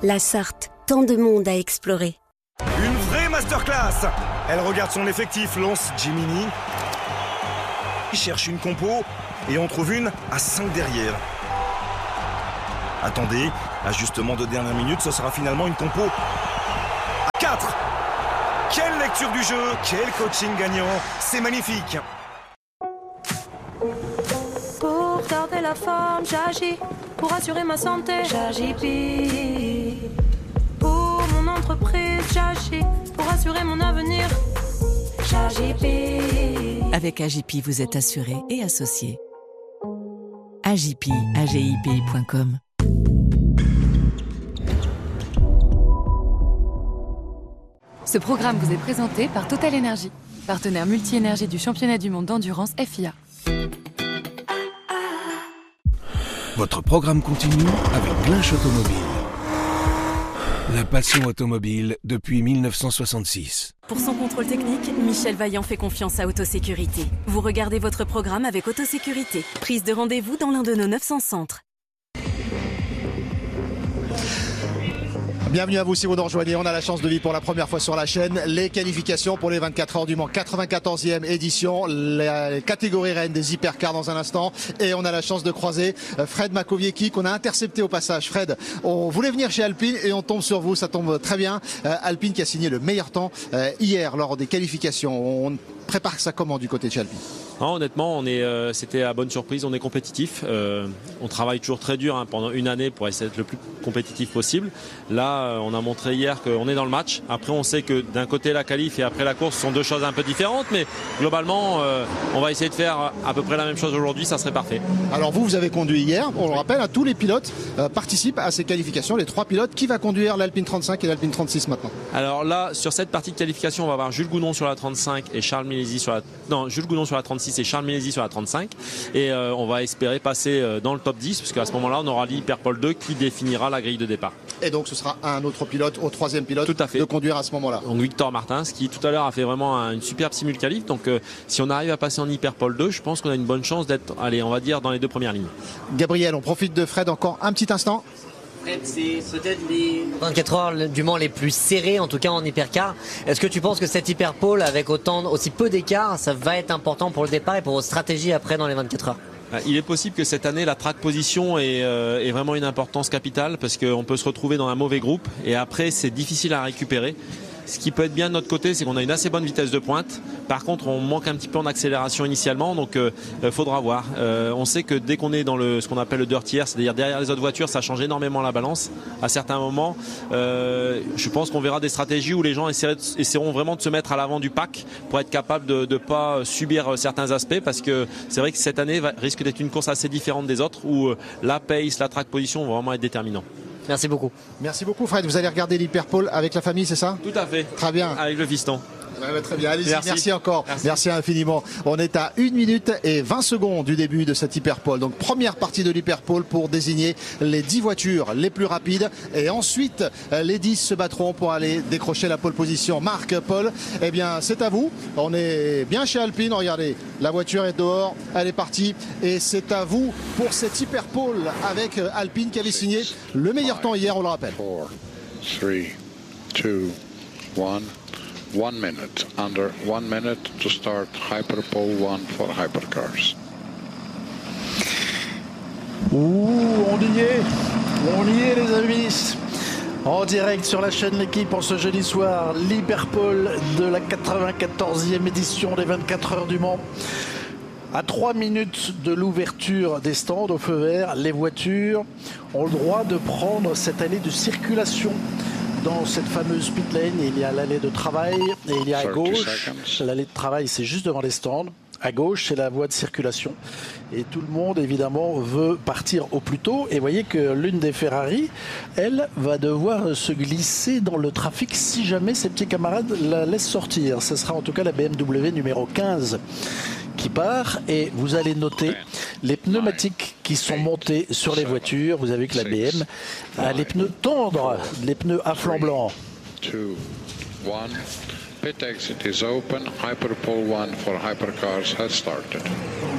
La Sarthe, tant de monde à explorer. Une vraie masterclass. Elle regarde son effectif, lance Jiminy, cherche une compo et on trouve une à 5 derrière. Attendez, ajustement de dernière minute, ce sera finalement une compo à 4. Quelle lecture du jeu, quel coaching gagnant, c'est magnifique. Pour garder la forme, j'agis. Pour assurer ma santé, j'agis pire. Pour mon entreprise, j'agis. Pour assurer mon avenir, j'agis pire. Avec AGP, vous êtes assuré et associé. AGP, agipi.com. Ce programme vous est présenté par Total Energy, partenaire multi-énergie du championnat du monde d'endurance FIA. Votre programme continue avec Glinch Automobile. La passion automobile depuis 1966. Pour son contrôle technique, Michel Vaillant fait confiance à Autosécurité. Vous regardez votre programme avec Autosécurité. Prise de rendez-vous dans l'un de nos 900 centres. Bienvenue à vous si vous nous rejoignez, on a la chance de vivre pour la première fois sur la chaîne les qualifications pour les 24 heures du Mans, 94e édition, la catégorie reine des hypercars dans un instant, et on a la chance de croiser Fred Makowiecki qu'on a intercepté au passage. Fred, on voulait venir chez Alpine et on tombe sur vous, ça tombe très bien. Alpine qui a signé le meilleur temps hier lors des qualifications. On prépare ça comment du côté de chez Alpine? Non, honnêtement, c'était à bonne surprise, on est compétitif. On travaille toujours très dur pendant une année pour essayer d'être le plus compétitif possible. Là, on a montré hier qu'on est dans le match. Après, on sait que d'un côté la qualif et après la course sont deux choses un peu différentes, mais globalement, on va essayer de faire à peu près la même chose aujourd'hui, ça serait parfait. Alors vous avez conduit hier, on le rappelle, tous les pilotes participent à ces qualifications, les 3 pilotes. Qui va conduire l'Alpine 35 et l'Alpine 36 maintenant? Alors là, sur cette partie de qualification, on va avoir Jules Gounon sur la 35 et Charles Milesi sur la... Non, Jules Gounon sur la 36 et Charles Milesi sur la 35. Et on va espérer passer dans le top 10, parce qu'à ce moment-là, on aura l'Hyperpole 2 qui définira la grille de départ. Et donc ce sera un autre pilote, au 3e pilote, tout à fait, de conduire à ce moment-là. Donc Victor Martins, qui tout à l'heure a fait vraiment une superbe simul qualif. Donc si on arrive à passer en Hyperpole 2, je pense qu'on a une bonne chance d'être, allez, on va dire, dans les 2 premières lignes. Gabriel, on profite de Fred encore un petit instant. C'est peut-être les 24 heures du Mans les plus serrées, en tout cas en hypercar. Est-ce que tu penses que cette hyperpole, avec aussi peu d'écart, ça va être important pour le départ et pour votre stratégie après dans les 24 heures? Il est possible que cette année la track position ait vraiment une importance capitale, parce qu'on peut se retrouver dans un mauvais groupe et après c'est difficile à récupérer. Ce qui peut être bien de notre côté, c'est qu'on a une assez bonne vitesse de pointe. Par contre, on manque un petit peu en accélération initialement, donc faudra voir. On sait que dès qu'on est dans ce qu'on appelle le dirty air, c'est-à-dire derrière les autres voitures, ça change énormément la balance. À certains moments, je pense qu'on verra des stratégies où les gens essaieront vraiment de se mettre à l'avant du pack pour être capable de ne pas subir certains aspects, parce que c'est vrai que cette année risque d'être une course assez différente des autres, où la pace, la track position vont vraiment être déterminants. Merci beaucoup. Merci beaucoup Fred. Vous allez regarder l'Hyperpole avec la famille, c'est ça? Tout à fait. Très bien. Avec le fiston. Ouais, très bien, allez-y, merci encore, merci infiniment. On est à 1 minute et 20 secondes du début de cette Hyperpole. Donc première partie de l'Hyperpole pour désigner les 10 voitures les plus rapides, et ensuite les 10 se battront pour aller décrocher la pole position. Marc, Paul, eh bien c'est à vous. On est bien chez Alpine, regardez, la voiture est dehors, elle est partie, et c'est à vous pour cette Hyperpole avec Alpine qui avait signé le meilleur temps hier, on le rappelle. 4, 3, 2, 1. 1 minute, under 1 minute to start Hyperpole 1 for hypercars. On y est les amis. En direct sur la chaîne L'Équipe pour ce jeudi soir, l'Hyperpole de la 94e édition des 24 heures du Mans. À 3 minutes de l'ouverture des stands au feu vert, les voitures ont le droit de prendre cette allée de circulation. Dans cette fameuse pit lane, il y a l'allée de travail et il y a à gauche, l'allée de travail c'est juste devant les stands, à gauche c'est la voie de circulation et tout le monde évidemment veut partir au plus tôt, et vous voyez que l'une des Ferrari, elle va devoir se glisser dans le trafic si jamais ses petits camarades la laissent sortir. Ce sera en tout cas la BMW numéro 15 qui part, et vous allez noter les pneumatiques qui sont montés sur les voitures. Vous avez que la BM a les pneus tendres, les pneus à flanc blanc. 2, 1. Pit exit is open. Hyperpole 1 for hypercars has started.